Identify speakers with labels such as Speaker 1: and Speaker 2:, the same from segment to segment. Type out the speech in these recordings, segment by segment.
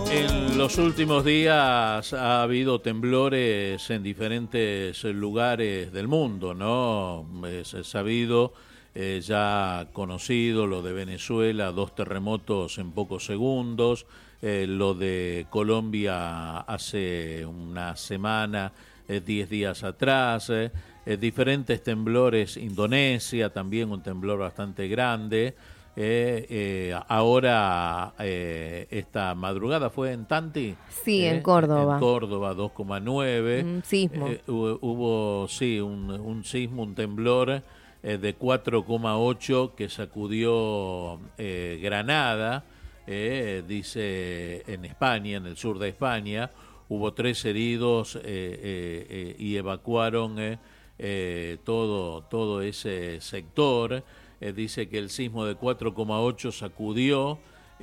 Speaker 1: En los últimos días ha habido temblores en diferentes lugares del mundo, ¿no? Es sabido, ya conocido lo de Venezuela, 2 terremotos en pocos segundos, lo de Colombia hace una semana, 10 días atrás, diferentes temblores, Indonesia también un temblor bastante grande. Ahora, esta madrugada fue en Tanti.
Speaker 2: Sí, en Córdoba.
Speaker 1: En Córdoba, 2,9.
Speaker 2: Un sismo.
Speaker 1: Hubo, sí, un sismo, un temblor de 4,8 que sacudió Granada, dice en España, en el sur de España. Hubo 3 heridos y evacuaron todo ese sector. Dice que el sismo de 4,8 sacudió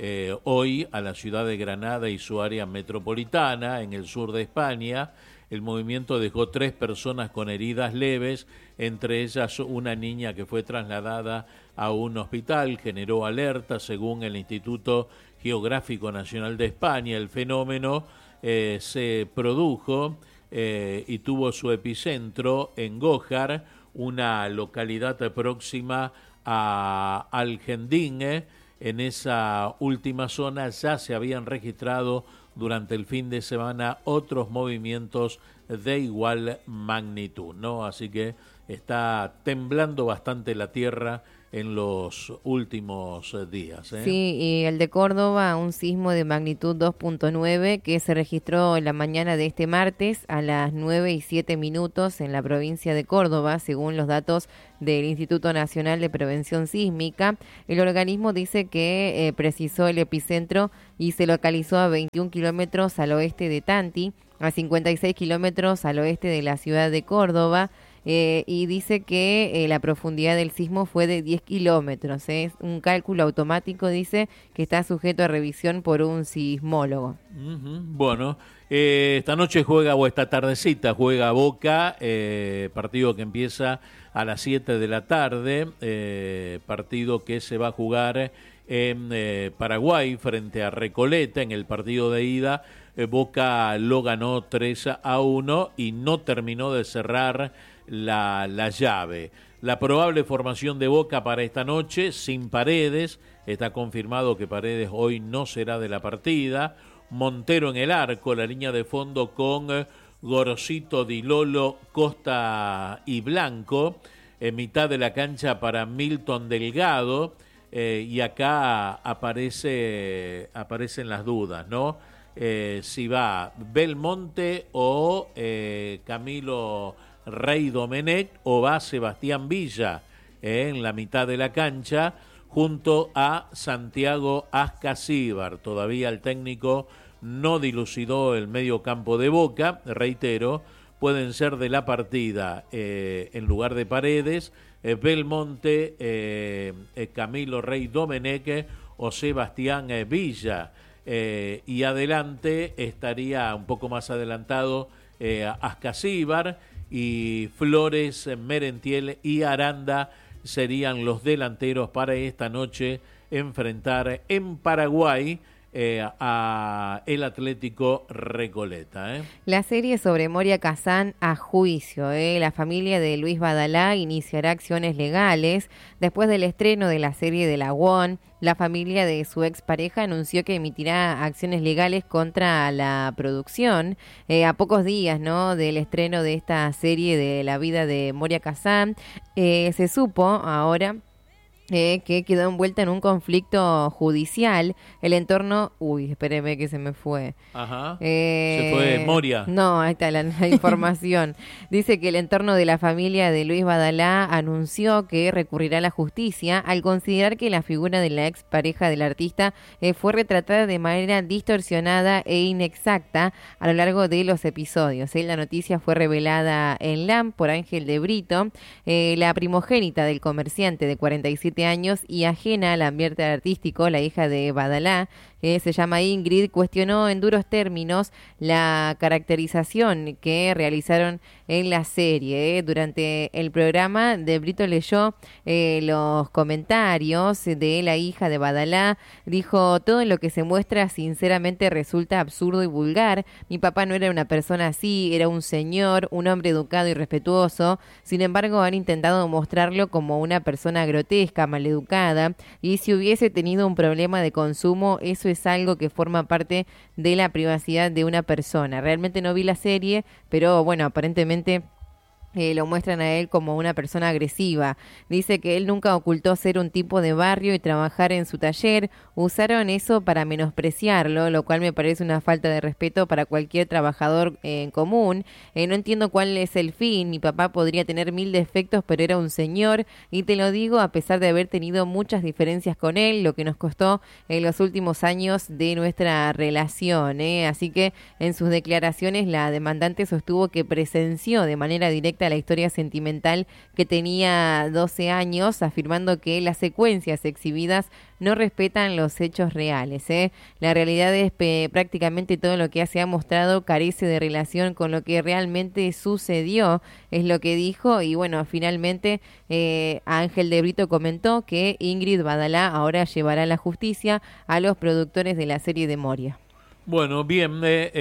Speaker 1: hoy a la ciudad de Granada y su área metropolitana, en el sur de España. El movimiento dejó 3 personas con heridas leves, entre ellas una niña que fue trasladada a un hospital. Generó alerta, según el Instituto Geográfico Nacional de España. El fenómeno se produjo y tuvo su epicentro en Gójar, una localidad próxima a Algendín. En esa última zona ya se habían registrado durante el fin de semana otros movimientos de igual magnitud, ¿no? Así que está temblando bastante la tierra en los últimos días.
Speaker 2: Sí, y el de Córdoba, un sismo de magnitud 2.9 que se registró en la mañana de este martes a las 9:07 en la provincia de Córdoba, según los datos del Instituto Nacional de Prevención Sísmica. El organismo dice que precisó el epicentro y se localizó a 21 kilómetros al oeste de Tanti, a 56 kilómetros al oeste de la ciudad de Córdoba. Y dice que la profundidad del sismo fue de 10 kilómetros. Es un cálculo automático, dice, que está sujeto a revisión por un sismólogo.
Speaker 1: Bueno, esta noche juega, o esta tardecita juega Boca, partido que empieza a las 7 de la tarde, partido que se va a jugar en Paraguay frente a Recoleta. En el partido de ida, Boca lo ganó 3-1 y no terminó de cerrar la llave. La probable formación de Boca para esta noche: sin Paredes, está confirmado que Paredes hoy no será de la partida. Montero en el arco, la línea de fondo con Gorosito, Di Lolo, Costa y Blanco. En mitad de la cancha para Milton Delgado, y acá aparecen las dudas, ¿no? Si va Belmonte o Camilo Rey Domenech, o va Sebastián Villa en la mitad de la cancha junto a Santiago Ascasíbar. Todavía el técnico no dilucidó el medio campo de Boca. Reitero, pueden ser de la partida en lugar de Paredes, Belmonte, Camilo Rey Domenech o Sebastián Villa. Y adelante estaría un poco más adelantado Ascasíbar, y Flores, Merentiel y Aranda serían los delanteros para esta noche enfrentar en Paraguay a el Atlético Recoleta.
Speaker 2: La serie sobre Moria Kazan a juicio. La familia de Luis Badalá iniciará acciones legales. Después del estreno de la serie de la UON, la familia de su expareja anunció que emitirá acciones legales contra la producción. A pocos días, ¿no?, del estreno de esta serie de la vida de Moria Kazan, se supo ahora que quedó envuelta en un conflicto judicial. El entorno... Uy, espéreme que se me fue.
Speaker 1: Ajá. Se fue Moria.
Speaker 2: No, ahí está la información. Dice que el entorno de la familia de Luis Badalá anunció que recurrirá a la justicia al considerar que la figura de la expareja del artista fue retratada de manera distorsionada e inexacta a lo largo de los episodios. La noticia fue revelada en LAM por Ángel de Brito, la primogénita del comerciante de 47 años y ajena al ambiente artístico. La hija de Badalá, que se llama Ingrid, cuestionó en duros términos la caracterización que realizaron en la serie. Durante el programa, De Brito leyó los comentarios de la hija de Badalá. Dijo: todo lo que se muestra sinceramente resulta absurdo y vulgar. Mi papá no era una persona así, era un señor, un hombre educado y respetuoso. Sin embargo, han intentado mostrarlo como una persona grotesca, maleducada, y si hubiese tenido un problema de consumo, eso es algo que forma parte de la privacidad de una persona. Realmente no vi la serie, pero bueno, aparentemente lo muestran a él como una persona agresiva. Dice que él nunca ocultó ser un tipo de barrio y trabajar en su taller. Usaron eso para menospreciarlo, lo cual me parece una falta de respeto para cualquier trabajador en común. No entiendo cuál es el fin. Mi papá podría tener 1000 defectos, pero era un señor, y te lo digo a pesar de haber tenido muchas diferencias con él, lo que nos costó en los últimos años de nuestra relación. Así que en sus declaraciones la demandante sostuvo que presenció de manera directa la historia sentimental que tenía 12 años, afirmando que las secuencias exhibidas no respetan los hechos reales. La realidad es que prácticamente todo lo que se ha mostrado carece de relación con lo que realmente sucedió, es lo que dijo. Y bueno, finalmente Ángel de Brito comentó que Ingrid Badalá ahora llevará a la justicia a los productores de la serie de Moria.
Speaker 1: Bueno, bien,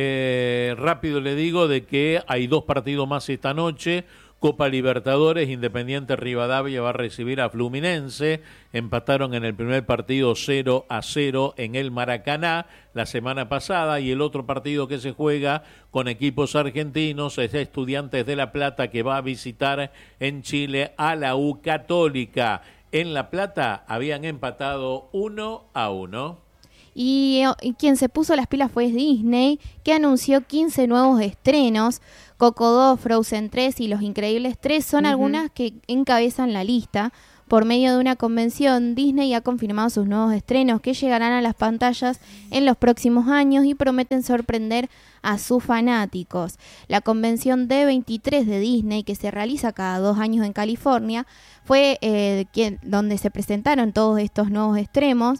Speaker 1: rápido le digo de que hay 2 partidos más esta noche. Copa Libertadores, Independiente Rivadavia va a recibir a Fluminense. Empataron en el primer partido 0-0 en el Maracaná la semana pasada, y el otro partido que se juega con equipos argentinos es Estudiantes de La Plata, que va a visitar en Chile a la U Católica. En La Plata habían empatado 1-1.
Speaker 3: Y quien se puso las pilas fue Disney, que anunció 15 nuevos estrenos. Coco 2, Frozen 3 y Los Increíbles 3 son algunas que encabezan la lista. Por medio de una convención, Disney ha confirmado sus nuevos estrenos que llegarán a las pantallas en los próximos años y prometen sorprender a sus fanáticos. La convención D23 de Disney, que se realiza cada 2 años en California, fue donde se presentaron todos estos nuevos estrenos.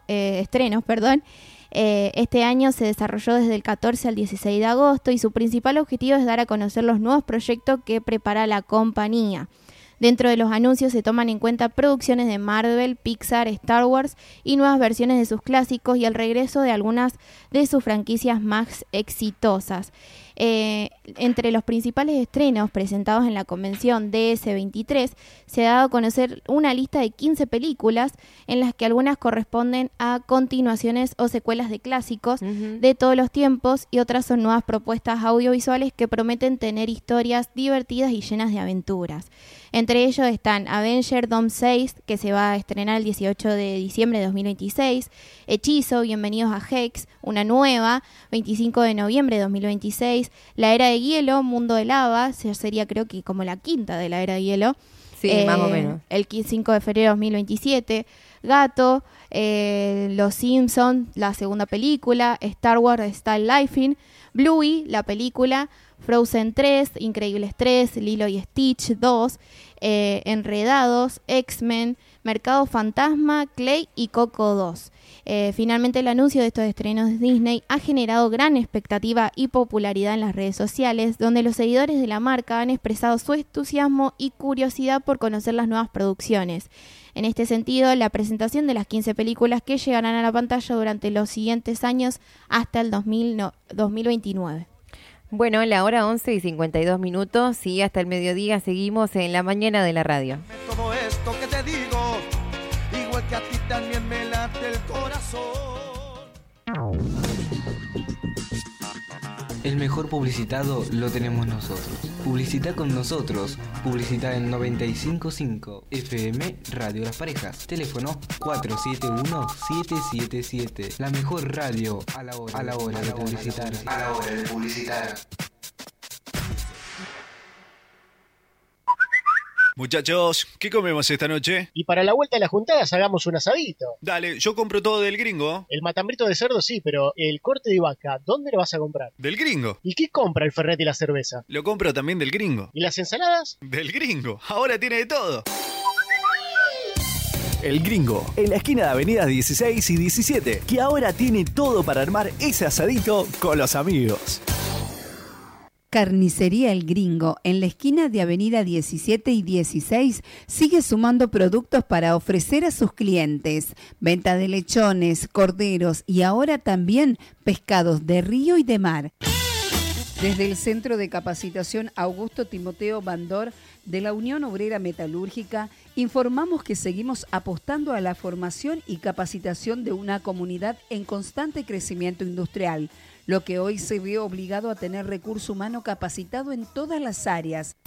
Speaker 3: Este año se desarrolló desde el 14 al 16 de agosto y su principal objetivo es dar a conocer los nuevos proyectos que prepara la compañía. Dentro de los anuncios se toman en cuenta producciones de Marvel, Pixar, Star Wars y nuevas versiones de sus clásicos y el regreso de algunas de sus franquicias más exitosas. Entre los principales estrenos presentados en la convención DS23 se ha dado a conocer una lista de 15 películas en las que algunas corresponden a continuaciones o secuelas de clásicos de todos los tiempos, y otras son nuevas propuestas audiovisuales que prometen tener historias divertidas y llenas de aventuras. Entre ellos están Avenger Dome 6, que se va a estrenar el 18 de diciembre de 2026, Hechizo, Bienvenidos a Hex, una nueva, 25 de noviembre de 2026, La Era de Hielo, Mundo de Lava, sería creo que como la quinta de La Era de Hielo.
Speaker 2: Sí, más o menos.
Speaker 3: El 5 de febrero de 2027, Gato, Los Simpsons, la segunda película, Star Wars Style Life, Bluey, la película, Frozen 3, Increíbles 3, Lilo y Stitch 2, Enredados, X-Men, Mercado Fantasma, Clay y Coco 2. Finalmente, el anuncio de estos estrenos de Disney ha generado gran expectativa y popularidad en las redes sociales, donde los seguidores de la marca han expresado su entusiasmo y curiosidad por conocer las nuevas producciones. En este sentido, la presentación de las 15 películas que llegarán a la pantalla durante los siguientes años hasta el 2029.
Speaker 2: Bueno, la hora 11:52 y hasta el mediodía seguimos en la mañana de la radio.
Speaker 4: Todo esto que te digo, igual que a ti también me late el corazón.
Speaker 5: El mejor publicitado lo tenemos nosotros. Publicita con nosotros. Publicita en 95.5 FM Radio Las Parejas. Teléfono 471-777. La mejor radio a la hora de publicitar. A la hora de publicitar.
Speaker 6: Muchachos, ¿qué comemos esta noche?
Speaker 7: Y para la vuelta de las juntadas hagamos un asadito.
Speaker 6: Dale, yo compro todo del Gringo.
Speaker 7: El matambrito de cerdo sí, pero el corte de vaca, ¿dónde lo vas a comprar?
Speaker 6: Del Gringo.
Speaker 7: ¿Y qué compra el Fernet y la cerveza?
Speaker 6: Lo compro también del Gringo.
Speaker 7: ¿Y las ensaladas?
Speaker 6: Del Gringo. Ahora tiene de todo.
Speaker 8: El Gringo, en la esquina de avenidas 16 y 17, que ahora tiene todo para armar ese asadito con los amigos.
Speaker 9: Carnicería El Gringo, en la esquina de Avenida 17 y 16, sigue sumando productos para ofrecer a sus clientes. Venta de lechones, corderos y ahora también pescados de río y de mar. Desde el Centro de Capacitación Augusto Timoteo Bandor de la Unión Obrera Metalúrgica, informamos que seguimos apostando a la formación y capacitación de una comunidad en constante crecimiento industrial, lo que hoy se ve obligado a tener recurso humano capacitado en todas las áreas.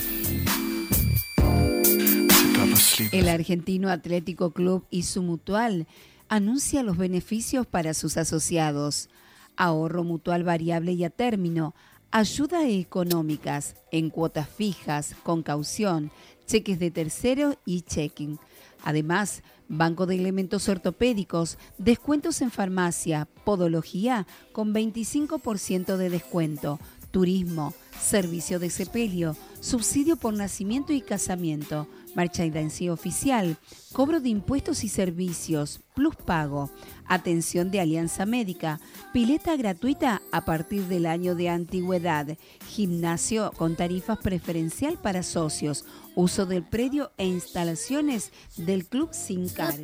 Speaker 9: El Argentino Atlético Club y su mutual anuncia los beneficios para sus asociados: ahorro mutual variable y a término, ayudas económicas en cuotas fijas, con caución, cheques de tercero y checking. Además, banco de elementos ortopédicos, descuentos en farmacia, podología con 25% de descuento, turismo, servicio de sepelio, subsidio por nacimiento y casamiento, merchandising oficial, cobro de impuestos y servicios, plus pago, atención de alianza médica, pileta gratuita a partir del año de antigüedad, gimnasio con tarifas preferencial para socios, uso del predio e instalaciones del club sin cargo.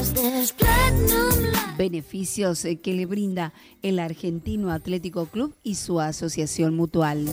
Speaker 9: Beneficios que le brinda el Argentino Atlético Club y su asociación mutual.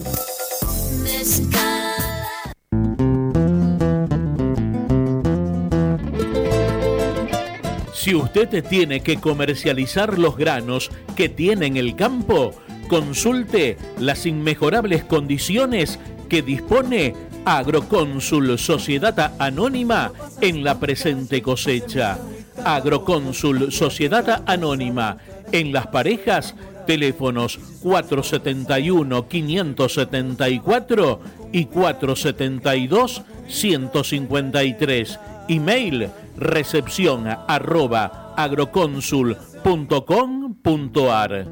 Speaker 1: Si usted tiene que comercializar los granos que tiene en el campo, consulte las inmejorables condiciones que dispone Agrocónsul Sociedad Anónima en la presente cosecha. Agrocónsul Sociedad Anónima en Las Parejas, teléfonos 471-574 y 472-153. Email recepción@agroconsul.com.ar.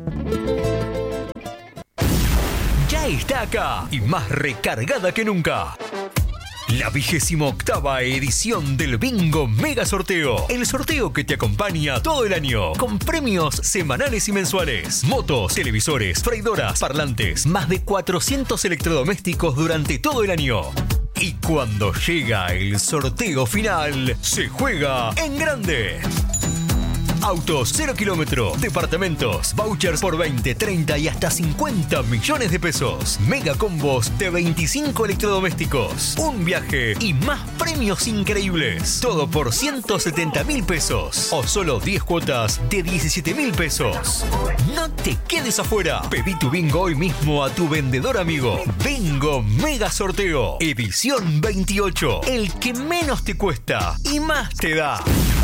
Speaker 10: Ya está acá y más recargada que nunca. La 28ª edición del Bingo Mega Sorteo. El sorteo que te acompaña todo el año. Con premios semanales y mensuales. Motos, televisores, freidoras, parlantes. Más de 400 electrodomésticos durante todo el año. Y cuando llega el sorteo final, se juega en grande. Autos 0 kilómetros, departamentos, vouchers por 20, 30 y hasta 50 millones de pesos. Mega combos de 25 electrodomésticos, un viaje y más premios increíbles. Todo por 170.000 pesos o solo 10 cuotas de 17.000 pesos. No te quedes afuera. Pedí tu bingo hoy mismo a tu vendedor amigo. Bingo Mega Sorteo, edición 28. El que menos te cuesta y más te da.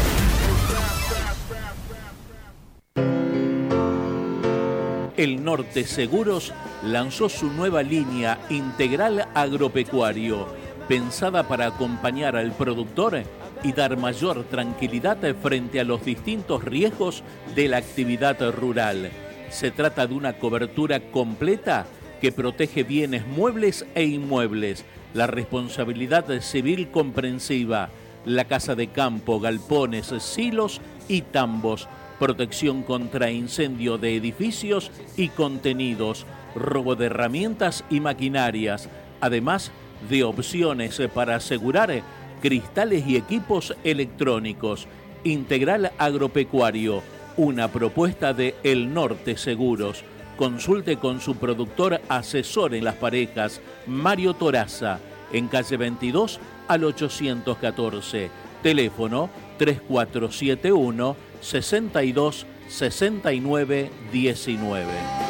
Speaker 1: El Norte Seguros lanzó su nueva línea integral agropecuario, pensada para acompañar al productor y dar mayor tranquilidad frente a los distintos riesgos de la actividad rural. Se trata de una cobertura completa que protege bienes muebles e inmuebles, la responsabilidad civil comprensiva, la casa de campo, galpones, silos y tambos, protección contra incendio de edificios y contenidos, robo de herramientas y maquinarias, además de opciones para asegurar cristales y equipos electrónicos. Integral Agropecuario, una propuesta de El Norte Seguros. Consulte con su productor asesor en Las Parejas, Mario Toraza, en calle 22 al 814. Teléfono 3471 62 69 19.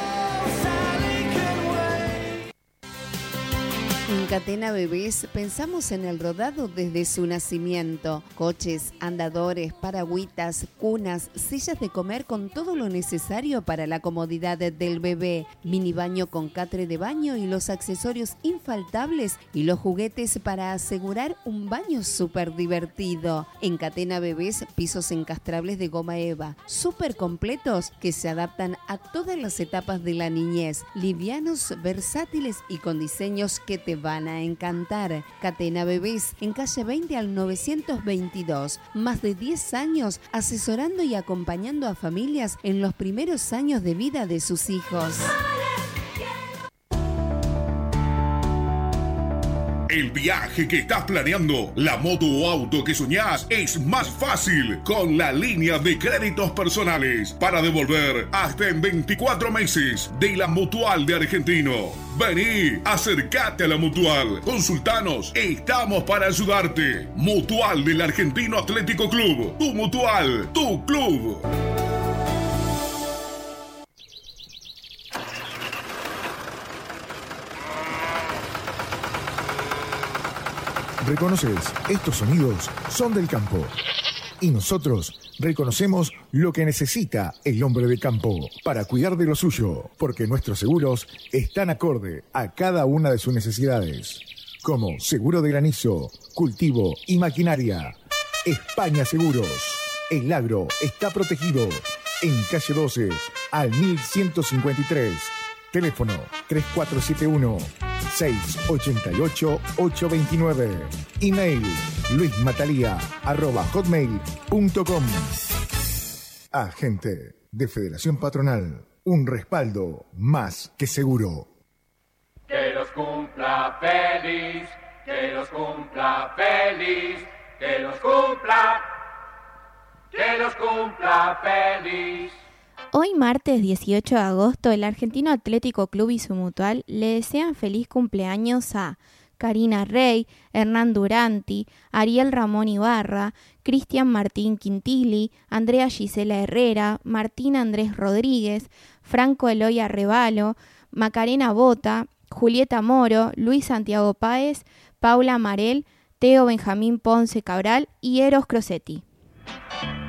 Speaker 9: En Catena Bebés pensamos en el rodado desde su nacimiento. Coches, andadores, paragüitas, cunas, sillas de comer con todo lo necesario para la comodidad del bebé, mini baño con catre de baño y los accesorios infaltables y los juguetes para asegurar un baño súper divertido. En Catena Bebés, pisos encastrables de goma eva, súper completos que se adaptan a todas las etapas de la niñez, livianos, versátiles y con diseños que te van a encantar. Catena Bebés, en calle 20 al 922. Más de 10 años asesorando y acompañando a familias en los primeros años de vida de sus hijos.
Speaker 11: El viaje que estás planeando, la moto o auto que soñás, es más fácil con la línea de créditos personales para devolver hasta en 24 meses de la Mutual de Argentino. Vení, acércate a la Mutual, consultanos, estamos para ayudarte. Mutual del Argentino Atlético Club, tu Mutual, tu club.
Speaker 12: ¿Reconoces? Estos sonidos son del campo. Y nosotros reconocemos lo que necesita el hombre de campo para cuidar de lo suyo, porque nuestros seguros están acorde a cada una de sus necesidades. Como seguro de granizo, cultivo y maquinaria. España Seguros. El agro está protegido. En calle 12 al 1153. Teléfono 3471-688-829. Email luismatalia@hotmail.com. Agente de Federación Patronal. Un respaldo más que seguro.
Speaker 13: Que los cumpla feliz, que los cumpla feliz, que los cumpla feliz.
Speaker 3: Hoy martes 18 de agosto, el Argentino Atlético Club y su Mutual le desean feliz cumpleaños a Karina Rey, Hernán Duranti, Ariel Ramón Ibarra, Cristian Martín Quintili, Andrea Gisela Herrera, Martín Andrés Rodríguez, Franco Eloy Arrevalo, Macarena Bota, Julieta Moro, Luis Santiago Páez, Paula Marel, Teo Benjamín Ponce Cabral y Eros Crosetti.